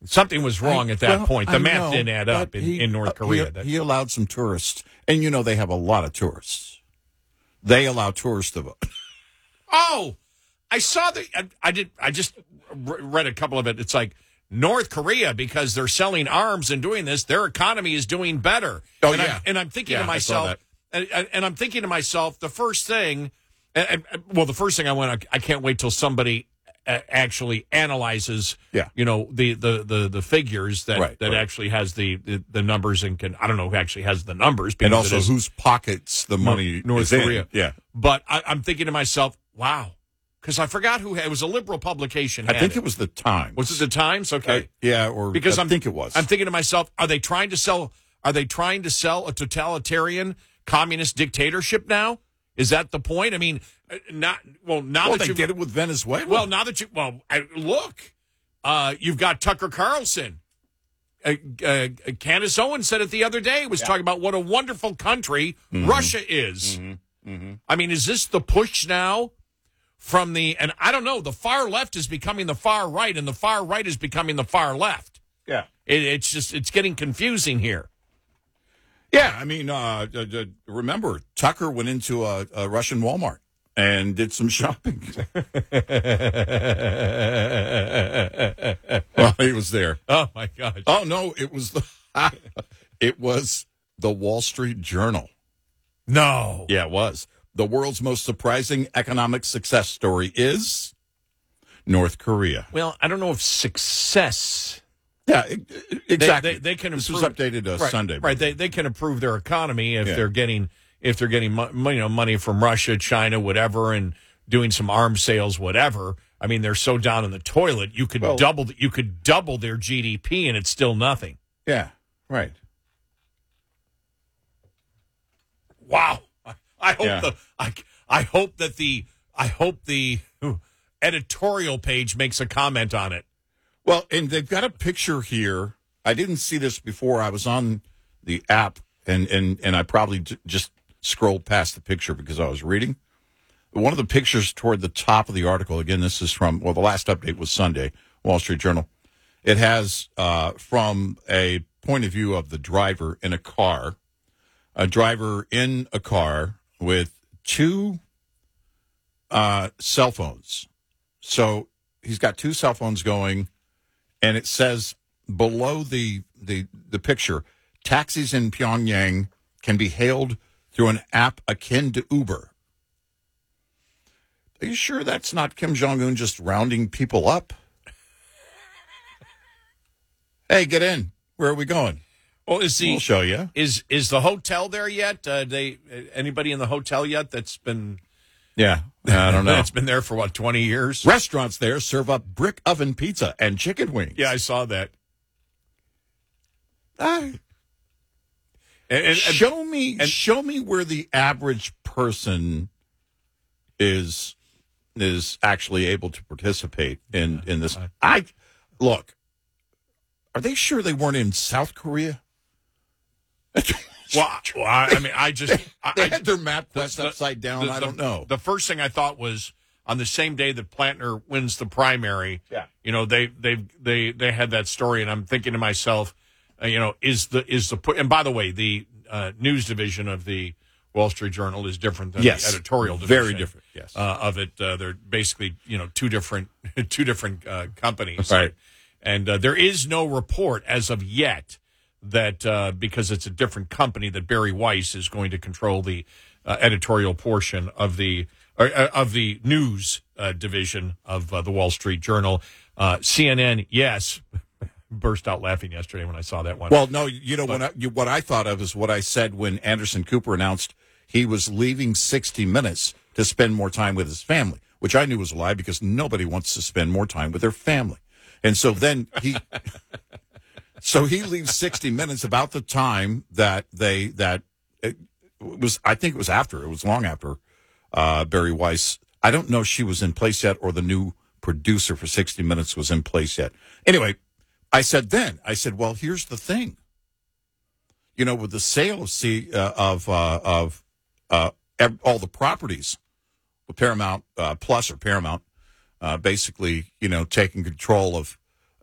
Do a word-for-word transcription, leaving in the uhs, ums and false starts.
Something was wrong I, at that well, point. The I math know, didn't add up in, he, in North Korea. He, he allowed some tourists. And, you know, they have a lot of tourists. They allow tourists to vote. Oh, I saw the. I, I did. I just read a couple of it. It's like North Korea, because they're selling arms and doing this, their economy is doing better. Oh, and yeah. I'm, and I'm thinking yeah, to myself, and, and I'm thinking to myself, the first thing, and, and, well, the first thing I went, I can't wait till somebody actually analyzes, yeah. you know, the, the, the, the figures that, right, that right. actually has the, the, the numbers and can, I don't know who actually has the numbers. And also whose pockets the money North is Korea. in. Yeah. But I, I'm thinking to myself, wow, because I forgot who had, it was a liberal publication. I think it. it was the Times. Was it the Times? Okay. Uh, yeah, or because I I'm, think it was. I'm thinking to myself, are they trying to sell, are they trying to sell a totalitarian communist dictatorship now? Is that the point? I mean, not well. Now well, that they you did it with Venezuela. Well, now that you well, I, look, uh, you've got Tucker Carlson. Uh, uh, Candace Owens said it the other day. Was yeah. talking about what a wonderful country mm-hmm. Russia is. Mm-hmm. Mm-hmm. I mean, is this the push now from the? And I don't know. The far left is becoming the far right, and the far right is becoming the far left. Yeah, it, it's just it's getting confusing here. Yeah, I mean, uh, remember, Tucker went into a, a Russian Walmart and did some shopping. Well, he was there. Oh, my gosh. Oh, no, it was the, it was the Wall Street Journal. No. Yeah, it was. The world's most surprising economic success story is North Korea. Well, I don't know if success... Yeah, exactly. They, they, they can this improve, was updated uh, right, Sunday. Right, they they can improve their economy if yeah. they're getting if they're getting mo- you know money from Russia, China, whatever, and doing some arms sales, whatever. I mean, they're so down in the toilet. You could well, double you could double their G D P, and it's still nothing. Yeah, right. Wow. I, I hope yeah. the I, I hope that the I hope the editorial page makes a comment on it. Well, and they've got a picture here. I didn't see this before. I was on the app, and, and, and I probably j- just scrolled past the picture because I was reading. One of the pictures toward the top of the article, again, this is from, well, the last update was Sunday, Wall Street Journal. It has, uh, from a point of view of the driver in a car, a driver in a car with two uh, cell phones. So he's got two cell phones going. And it says below the, the the picture, taxis in Pyongyang can be hailed through an app akin to Uber. Are you sure that's not Kim Jong-un just rounding people up? Hey, get in. Where are we going? Well, is the we'll show you. Is is the hotel there yet? Uh, they anybody in the hotel yet that's been? Yeah, I don't know. It's been there for, what, twenty years? Restaurants there serve up brick oven pizza and chicken wings. Yeah, I saw that. Ah. And, and, and, show me and, show me where the average person is is actually able to participate in, in this. I Look, are they sure they weren't in South Korea? Well, well, I mean, I just... They, they I, had their map quest the, upside down. The, I don't know. The first thing I thought was, on the same day that Plantner wins the primary, yeah. you know, they they they they had that story, and I'm thinking to myself, uh, you know, is the... is the And by the way, the uh, news division of the Wall Street Journal is different than yes. the editorial division. Very different, yes. Uh, of it. Uh, they're basically, you know, two different, two different uh, companies. Right. And uh, there is no report as of yet that uh, because it's a different company that Barry Weiss is going to control the uh, editorial portion of the uh, of the news uh, division of uh, the Wall Street Journal. Uh, C N N, yes, burst out laughing yesterday when I saw that one. Well, no, you know, when I, you, what I thought of is what I said when Anderson Cooper announced he was leaving sixty minutes to spend more time with his family, which I knew was a lie because nobody wants to spend more time with their family. And so then he... So he leaves sixty minutes about the time that they, that it was, I think it was after, it was long after uh, Barry Weiss. I don't know if she was in place yet or the new producer for sixty minutes was in place yet. Anyway, I said then, I said, well, here's the thing. You know, with the sale of, C, uh, of, uh, of uh, all the properties, with Paramount uh, Plus or Paramount, uh, basically, you know, taking control of